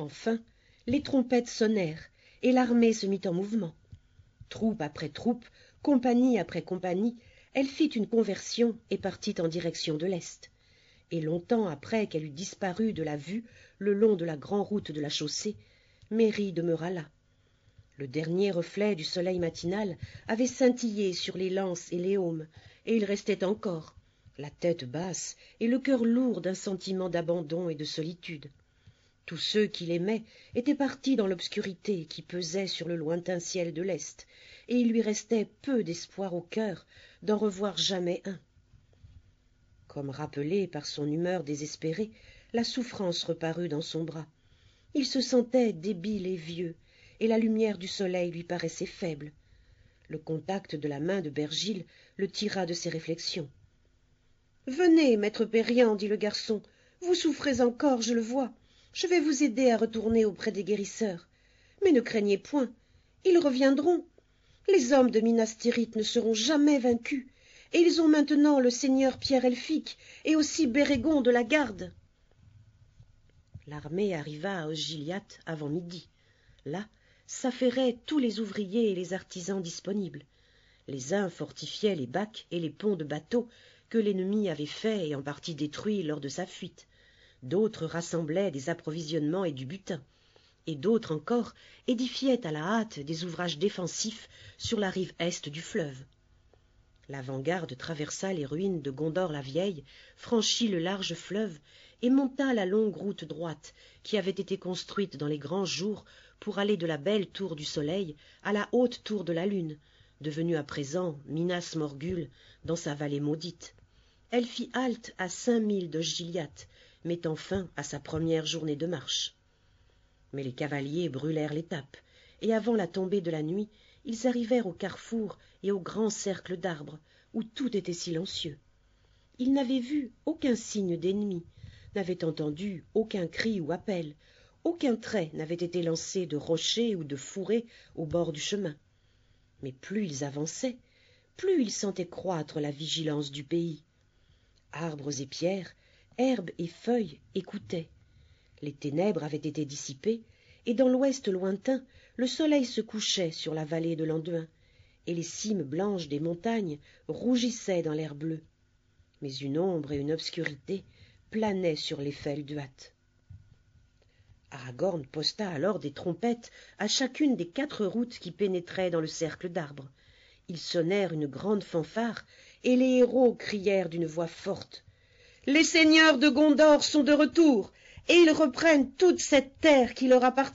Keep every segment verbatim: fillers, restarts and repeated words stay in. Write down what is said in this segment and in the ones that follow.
Enfin, les trompettes sonnèrent, et l'armée se mit en mouvement. Troupe après troupe, compagnie après compagnie, elle fit une conversion et partit en direction de l'est. Et longtemps après qu'elle eut disparu de la vue le long de la grande route de la chaussée, Mary demeura là. Le dernier reflet du soleil matinal avait scintillé sur les lances et les aumes, et il restait encore, la tête basse et le cœur lourd d'un sentiment d'abandon et de solitude. Tous ceux qui l'aimaient étaient partis dans l'obscurité qui pesait sur le lointain ciel de l'Est, et il lui restait peu d'espoir au cœur d'en revoir jamais un. Comme rappelé par son humeur désespérée, la souffrance reparut dans son bras. Il se sentait débile et vieux, et la lumière du soleil lui paraissait faible. Le contact de la main de Bergil le tira de ses réflexions. « Venez, maître Périan, dit le garçon, vous souffrez encore, je le vois. Je vais vous aider à retourner auprès des guérisseurs. Mais ne craignez point, ils reviendront. Les hommes de Minas Tirith ne seront jamais vaincus, et ils ont maintenant le seigneur Pierre Elphick et aussi Bérégon de la garde. » L'armée arriva à Osgiliath avant midi. Là s'affairaient tous les ouvriers et les artisans disponibles. Les uns fortifiaient les bacs et les ponts de bateaux que l'ennemi avait faits et en partie détruits lors de sa fuite. D'autres rassemblaient des approvisionnements et du butin, et d'autres encore édifiaient à la hâte des ouvrages défensifs sur la rive est du fleuve. L'avant-garde traversa les ruines de Gondor-la-Vieille, franchit le large fleuve et monta la longue route droite qui avait été construite dans les grands jours pour aller de la belle tour du soleil à la haute tour de la lune, devenue à présent Minas Morgul dans sa vallée maudite. Elle fit halte à cinq milles d'Osgiliath, mettant fin à sa première journée de marche. Mais les cavaliers brûlèrent l'étape, et avant la tombée de la nuit, ils arrivèrent au carrefour et au grand cercle d'arbres, où tout était silencieux. Ils n'avaient vu aucun signe d'ennemi, n'avaient entendu aucun cri ou appel, aucun trait n'avait été lancé de rocher ou de fourré au bord du chemin. Mais plus ils avançaient, plus ils sentaient croître la vigilance du pays. Arbres et pierres, herbes et feuilles écoutaient. Les ténèbres avaient été dissipées, et dans l'ouest lointain, le soleil se couchait sur la vallée de l'Anduin, et les cimes blanches des montagnes rougissaient dans l'air bleu. Mais une ombre et une obscurité planaient sur les Felduat. Aragorn posta alors des trompettes à chacune des quatre routes qui pénétraient dans le cercle d'arbres. Ils sonnèrent une grande fanfare, et les héros crièrent d'une voix forte « Les seigneurs de Gondor sont de retour, et ils reprennent toute cette terre qui leur appartient !»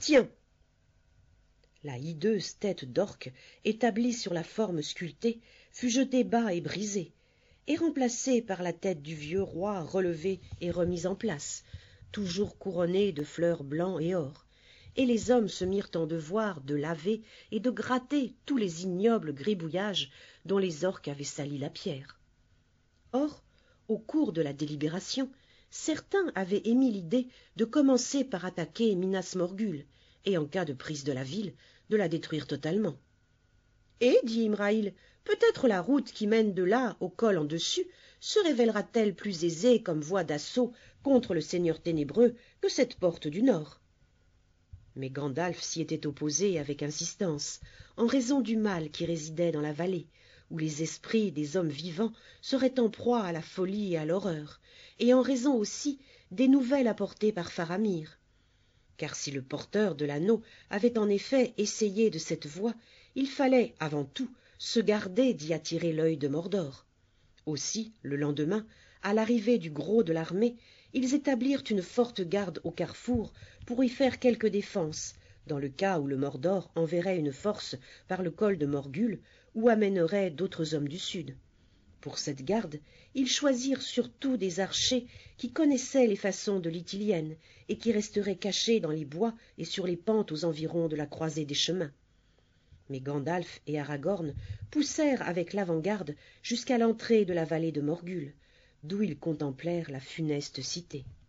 La hideuse tête d'orque, établie sur la forme sculptée, fut jetée bas et brisée, et remplacée par la tête du vieux roi relevée et remise en place, toujours couronnée de fleurs blancs et or, et les hommes se mirent en devoir de laver et de gratter tous les ignobles gribouillages dont les orques avaient sali la pierre. Or, au cours de la délibération, certains avaient émis l'idée de commencer par attaquer Minas Morgul, et en cas de prise de la ville, de la détruire totalement. « Et, dit Imraïl, peut-être la route qui mène de là au col en dessus se révélera-t-elle plus aisée comme voie d'assaut contre le seigneur ténébreux que cette porte du nord. » Mais Gandalf s'y était opposé avec insistance, en raison du mal qui résidait dans la vallée, où les esprits des hommes vivants seraient en proie à la folie et à l'horreur, et en raison aussi des nouvelles apportées par Faramir. Car si le porteur de l'anneau avait en effet essayé de cette voie, il fallait, avant tout, se garder d'y attirer l'œil de Mordor. Aussi, le lendemain, à l'arrivée du gros de l'armée, ils établirent une forte garde au carrefour pour y faire quelque défense, dans le cas où le Mordor enverrait une force par le col de Morgul ou amènerait d'autres hommes du sud. Pour cette garde, ils choisirent surtout des archers qui connaissaient les façons de l'Ithilienne et qui resteraient cachés dans les bois et sur les pentes aux environs de la croisée des chemins. Mais Gandalf et Aragorn poussèrent avec l'avant-garde jusqu'à l'entrée de la vallée de Morgul, d'où ils contemplèrent la funeste cité.